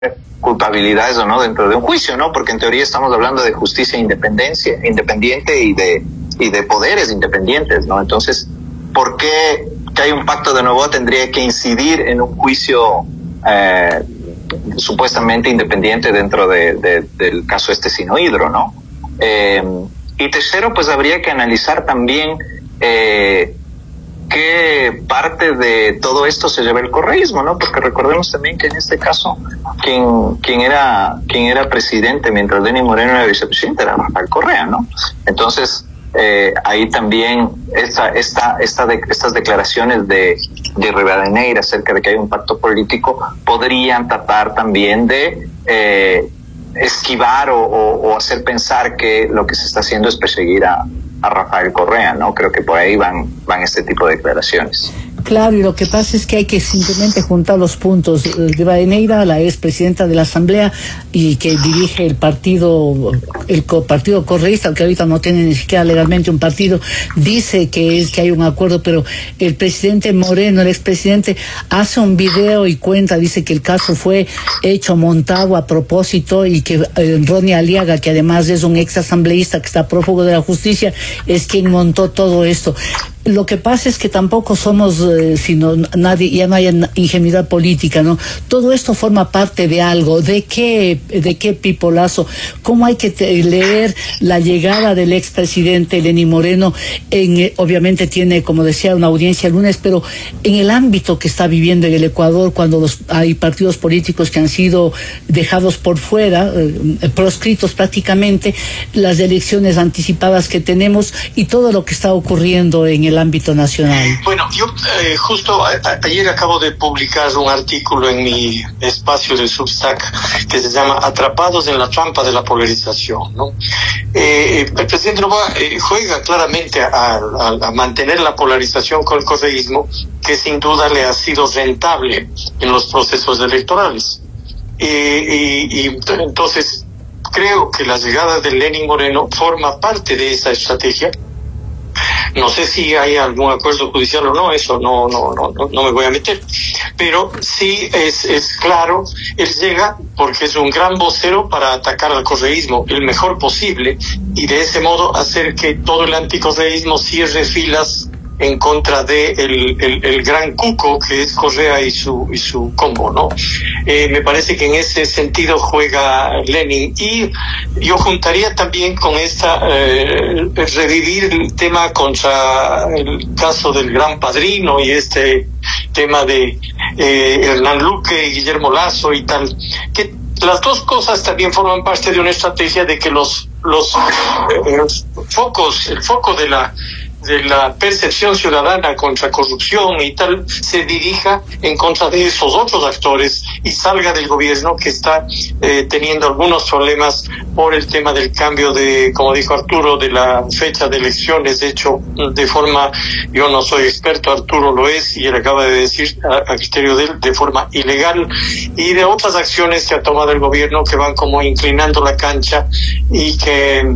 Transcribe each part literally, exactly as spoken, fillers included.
culpabilidades o no dentro de un juicio, ¿no? Porque en teoría estamos hablando de justicia independencia, independiente y de, y de poderes independientes, ¿no? Entonces, ¿por qué que hay un pacto de Noboa tendría que incidir en un juicio eh, supuestamente independiente dentro de, de, del caso este Sinohydro, ¿no? Eh, y tercero, pues habría que analizar también eh, qué parte de todo esto se lleva el correísmo, ¿no? Porque recordemos también que en este caso quien quien era quien era presidente mientras Lenín Moreno era vicepresidente era Rafael Correa, ¿no? Entonces eh, ahí también esta esta esta de, estas declaraciones de de Rivadeneira acerca de que hay un pacto político podrían tratar también de eh, esquivar o, o, o hacer pensar que lo que se está haciendo es perseguir a a Rafael Correa, ¿no? Creo que por ahí van van este tipo de declaraciones. Claro, y lo que pasa es que hay que simplemente juntar los puntos. Rivadeneira, la expresidenta de la Asamblea y que dirige el partido, el co partido correísta, que ahorita no tiene ni siquiera legalmente un partido, dice que es que hay un acuerdo, pero el presidente Moreno, el expresidente, hace un video y cuenta, dice que el caso fue hecho, montado a propósito y que eh, Ronnie Aliaga, que además es un ex asambleísta que está prófugo de la justicia, es quien montó todo esto. Lo que pasa es que tampoco somos, eh, sino nadie, ya no hay ingenuidad política, ¿no? Todo esto forma parte de algo. ¿De qué, de qué pipolazo? ¿Cómo hay que te, leer la llegada del expresidente Lenín Moreno? En, eh, obviamente tiene, como decía, una audiencia el lunes, pero en el ámbito que está viviendo en el Ecuador, cuando los, hay partidos políticos que han sido dejados por fuera, eh, proscritos prácticamente, las elecciones anticipadas que tenemos y todo lo que está ocurriendo en el el ámbito nacional. Bueno, yo eh, justo a, a, ayer acabo de publicar un artículo en mi espacio de Substack que se llama Atrapados en la trampa de la polarización, ¿no? Eh, el presidente Noboa eh, juega claramente a, a, a mantener la polarización con el correísmo, que sin duda le ha sido rentable en los procesos electorales. Eh, y, y entonces creo que la llegada de Lenín Moreno forma parte de esa estrategia. No sé si hay algún acuerdo judicial o no, eso no no no no me voy a meter, pero sí es es claro, él llega porque es un gran vocero para atacar al correísmo el mejor posible y de ese modo hacer que todo el anticorreísmo cierre filas en contra de el, el, el gran cuco que es Correa y su y su combo, ¿no? Eh, me parece que en ese sentido juega Lenin, y yo juntaría también con esta eh, revivir el tema contra el caso del Gran Padrino y este tema de eh, Hernán Luque y Guillermo Lasso y tal, que las dos cosas también forman parte de una estrategia de que los los, eh, los focos, el foco de la de la percepción ciudadana contra corrupción y tal, se dirija en contra de esos otros actores y salga del gobierno que está eh, teniendo algunos problemas por el tema del cambio de, como dijo Arturo, de la fecha de elecciones, hecho de forma, yo no soy experto, Arturo lo es, y él acaba de decir a, a criterio de él, de forma ilegal, y de otras acciones que ha tomado el gobierno que van como inclinando la cancha y que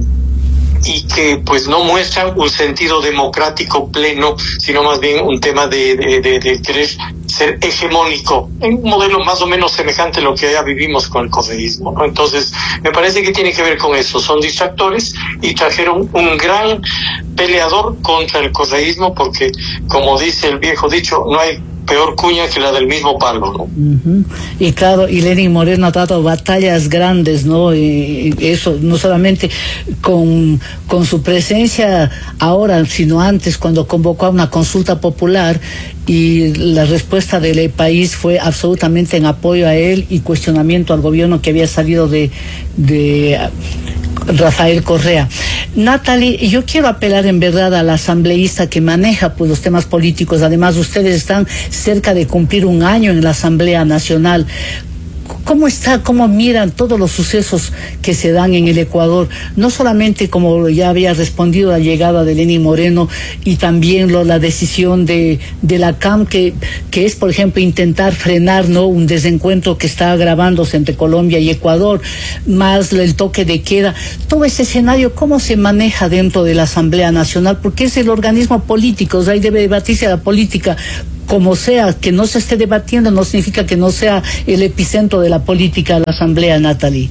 y que pues no muestran un sentido democrático pleno, sino más bien un tema de, de, de, de querer ser hegemónico, en un modelo más o menos semejante a lo que ya vivimos con el correísmo, ¿no? Entonces, me parece que tiene que ver con eso, son distractores y trajeron un gran peleador contra el correísmo, porque, como dice el viejo dicho, no hay peor cuña que la del mismo palo, ¿no? Uh-huh. Y claro, y Lenín Moreno ha dado batallas grandes, ¿no? Y eso, no solamente con, con su presencia ahora, sino antes, cuando convocó a una consulta popular, y la respuesta del país fue absolutamente en apoyo a él y cuestionamiento al gobierno que había salido de, de Rafael Correa. Natalie, yo quiero apelar en verdad a la asambleísta que maneja pues los temas políticos. Además, ustedes están cerca de cumplir un año en la Asamblea Nacional. ¿Cómo está, cómo miran todos los sucesos que se dan en el Ecuador? No solamente, como ya había respondido, la llegada de Lenín Moreno y también lo, la decisión de, de la C A M, que, que es, por ejemplo, intentar frenar, ¿no?, un desencuentro que está agravándose entre Colombia y Ecuador, más el toque de queda. Todo ese escenario, ¿cómo se maneja dentro de la Asamblea Nacional? Porque es el organismo político, o sea, ahí debe debatirse la política. como sea, que no se esté debatiendo no significa que no sea el epicentro de la política de la Asamblea, Natalie.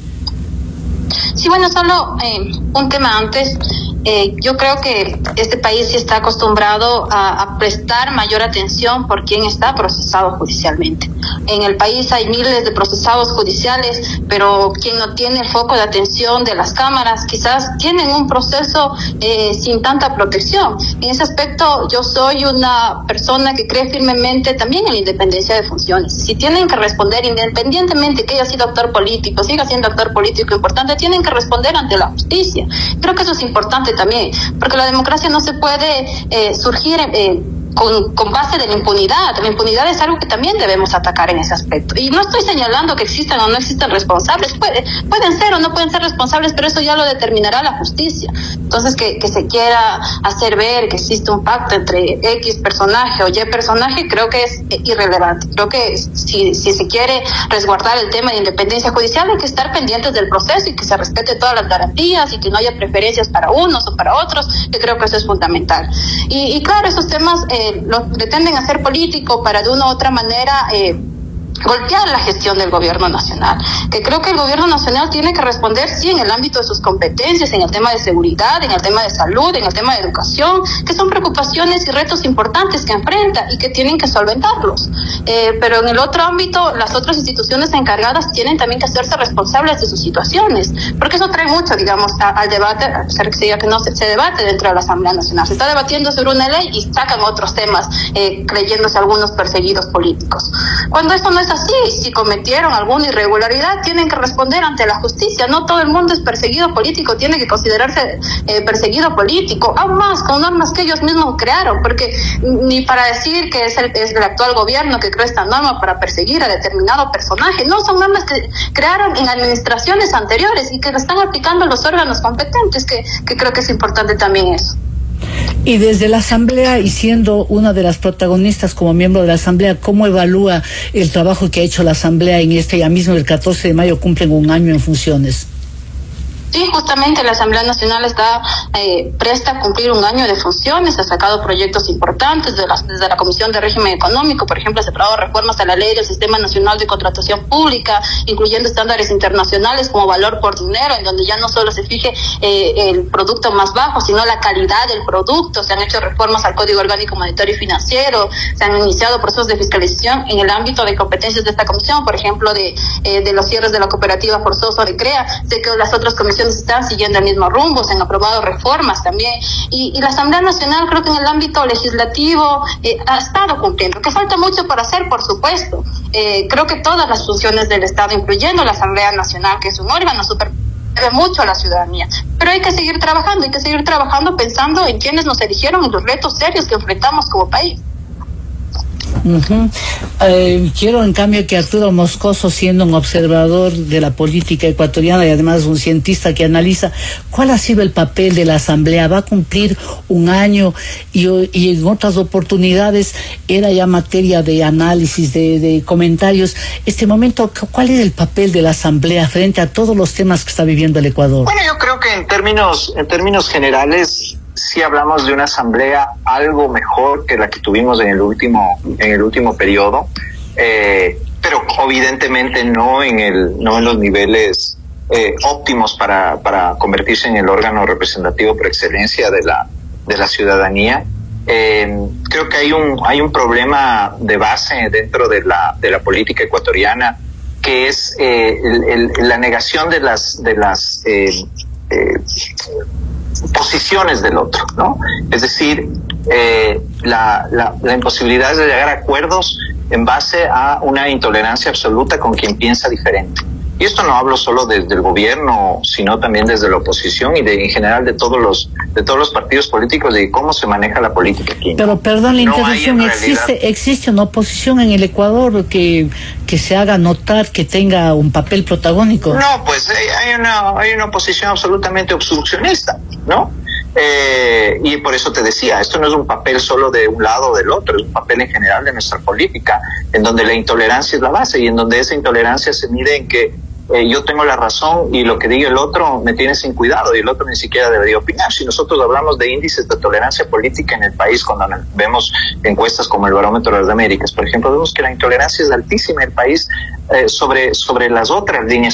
Sí, bueno, solo eh, un tema antes. Eh, yo creo que este país sí está acostumbrado a, a prestar mayor atención por quien está procesado judicialmente. En el país hay miles de procesados judiciales, pero quien no tiene el foco de atención de las cámaras quizás tienen un proceso eh, sin tanta protección. En ese aspecto yo soy una persona que cree firmemente también en la independencia de funciones. Si tienen que responder independientemente que haya sido actor político, siga siendo actor político importante, tienen que responder ante la justicia. Creo que eso es importante también, porque la democracia no se puede eh, surgir eh, con, con base de la impunidad. La impunidad es algo que también debemos atacar en ese aspecto. Y no estoy señalando que existan o no existan responsables, Puede, pueden ser o no pueden ser responsables, pero eso ya lo determinará la justicia. Entonces, que, que se quiera hacer ver que existe un pacto entre X personaje o Y personaje, creo que es irrelevante. Creo que si, si se quiere resguardar el tema de independencia judicial, hay que estar pendientes del proceso y que se respete todas las garantías y que no haya preferencias para unos o para otros, que creo que eso es fundamental. Y, y claro, esos temas eh, los pretenden hacer político para de una u otra manera eh, golpear la gestión del gobierno nacional, que creo que el gobierno nacional tiene que responder sí en el ámbito de sus competencias, en el tema de seguridad, en el tema de salud, en el tema de educación, que son preocupaciones y retos importantes que enfrenta y que tienen que solventarlos. Eh, pero en el otro ámbito, las otras instituciones encargadas tienen también que hacerse responsables de sus situaciones, porque eso trae mucho, digamos, a, al debate, a pesar que se diga que no se, se debate dentro de la Asamblea Nacional. Se está debatiendo sobre una ley y sacan otros temas, eh, creyéndose algunos perseguidos políticos. Cuando esto no es así, si cometieron alguna irregularidad, tienen que responder ante la justicia. No todo el mundo es perseguido político, tiene que considerarse eh, perseguido político, aún más con normas que ellos mismos crearon, porque ni para decir que es el, es el actual gobierno que creó esta norma para perseguir a determinado personaje, no, son normas que crearon en administraciones anteriores y que lo están aplicando los órganos competentes, que, que creo que es importante también eso. Y desde la Asamblea, y siendo una de las protagonistas como miembro de la Asamblea, ¿cómo evalúa el trabajo que ha hecho la Asamblea en este, ya mismo el catorce de mayo cumplen un año en funciones? Sí, justamente la Asamblea Nacional está eh, presta a cumplir un año de funciones, ha sacado proyectos importantes de la, desde la Comisión de Régimen Económico. Por ejemplo, se aprobado reformas a la Ley del Sistema Nacional de Contratación Pública, incluyendo estándares internacionales como valor por dinero, en donde ya no solo se fije eh, el producto más bajo, sino la calidad del producto. Se han hecho reformas al Código Orgánico Monetario y Financiero, se han iniciado procesos de fiscalización en el ámbito de competencias de esta comisión, por ejemplo, de, eh, de los cierres de la cooperativa forzosa de CREA. Sé que las otras comisiones están siguiendo el mismo rumbo, se han aprobado reformas también, y, y la Asamblea Nacional creo que en el ámbito legislativo eh, ha estado cumpliendo, que falta mucho por hacer, por supuesto. Eh, creo que todas las funciones del Estado, incluyendo la Asamblea Nacional, que es un órgano súper debe mucho a la ciudadanía, pero hay que seguir trabajando, hay que seguir trabajando pensando en quienes nos eligieron y los retos serios que enfrentamos como país. Uh-huh. Eh, quiero en cambio que Arturo Moscoso, siendo un observador de la política ecuatoriana y además un cientista que analiza cuál ha sido el papel de la Asamblea, va a cumplir un año y, y en otras oportunidades era ya materia de análisis, de, de comentarios. Este momento, ¿cuál es el papel de la Asamblea frente a todos los temas que está viviendo el Ecuador? Bueno, yo creo que en términos, en términos generales, sí hablamos de una asamblea algo mejor que la que tuvimos en el último en el último periodo, eh, pero evidentemente no en el no en los niveles eh, óptimos para para convertirse en el órgano representativo por excelencia de la de la ciudadanía. Eh, creo que hay un hay un problema de base dentro de la de la política ecuatoriana, que es eh, el, el, la negación de las de las eh, eh, posiciones del otro, ¿no? Es decir, eh, la, la, la imposibilidad de llegar a acuerdos en base a una intolerancia absoluta con quien piensa diferente. Y esto no hablo solo desde el gobierno, sino también desde la oposición y de, en general de todos los de todos los partidos políticos, de cómo se maneja la política aquí. Pero perdón la interrupción, no existe existe una oposición en el Ecuador que que se haga notar, que tenga un papel protagónico. No, pues hay una hay una oposición absolutamente obstruccionista, ¿no? Eh, y por eso te decía, esto no es un papel solo de un lado o del otro, es un papel en general de nuestra política, en donde la intolerancia es la base y en donde esa intolerancia se mide en que eh, yo tengo la razón y lo que diga el otro me tiene sin cuidado y el otro ni siquiera debería opinar. Si nosotros hablamos de índices de tolerancia política en el país, cuando vemos encuestas como el Barómetro de las Américas, por ejemplo, vemos que la intolerancia es altísima en el país eh, sobre, sobre las otras líneas